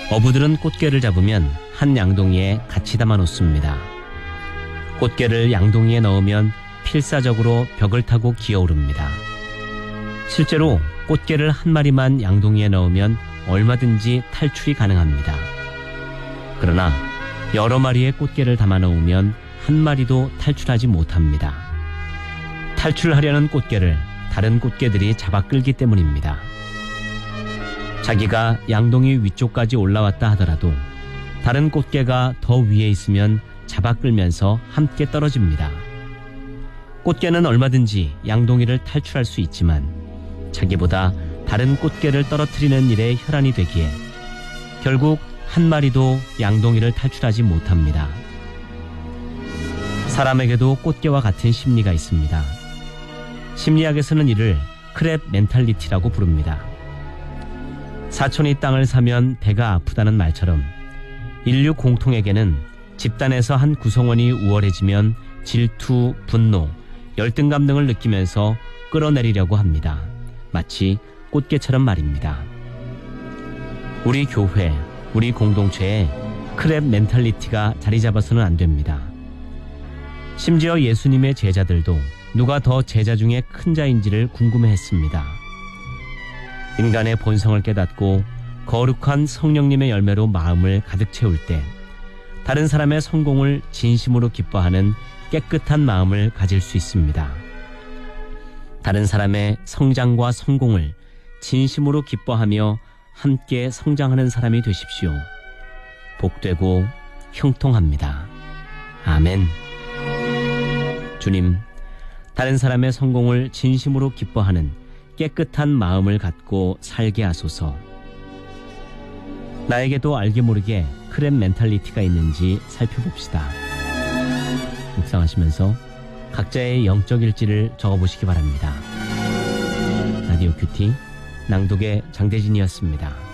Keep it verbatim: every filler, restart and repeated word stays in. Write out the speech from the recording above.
어부들은 꽃게를 잡으면 한 양동이에 같이 담아 놓습니다. 꽃게를 양동이에 넣으면 필사적으로 벽을 타고 기어오릅니다. 실제로 꽃게를 한 마리만 양동이에 넣으면 얼마든지 탈출이 가능합니다. 그러나 여러 마리의 꽃게를 담아 놓으면 한 마리도 탈출하지 못합니다. 탈출하려는 꽃게를 다른 꽃게들이 잡아 끌기 때문입니다. 자기가 양동이 위쪽까지 올라왔다 하더라도 다른 꽃게가 더 위에 있으면 잡아 끌면서 함께 떨어집니다. 꽃게는 얼마든지 양동이를 탈출할 수 있지만 자기보다 다른 꽃게를 떨어뜨리는 일에 혈안이 되기에 결국 한 마리도 양동이를 탈출하지 못합니다. 사람에게도 꽃게와 같은 심리가 있습니다. 심리학에서는 이를 크랩 멘탈리티라고 부릅니다. 사촌이 땅을 사면 배가 아프다는 말처럼 인류 공통에게는 집단에서 한 구성원이 우월해지면 질투, 분노, 열등감 등을 느끼면서 끌어내리려고 합니다. 마치 꽃게처럼 말입니다. 우리 교회, 우리 공동체에 크랩 멘탈리티가 자리 잡아서는 안 됩니다. 심지어 예수님의 제자들도 누가 더 제자 중에 큰 자인지를 궁금해했습니다. 인간의 본성을 깨닫고 거룩한 성령님의 열매로 마음을 가득 채울 때 다른 사람의 성공을 진심으로 기뻐하는 깨끗한 마음을 가질 수 있습니다. 다른 사람의 성장과 성공을 진심으로 기뻐하며 함께 성장하는 사람이 되십시오. 복되고 형통합니다. 아멘. 주님, 다른 사람의 성공을 진심으로 기뻐하는 깨끗한 마음을 갖고 살게 하소서. 나에게도 알게 모르게 크랩 멘탈리티가 있는지 살펴봅시다. 묵상하시면서 각자의 영적 일지를 적어보시기 바랍니다. 라디오 큐티 낭독의 장대진이었습니다.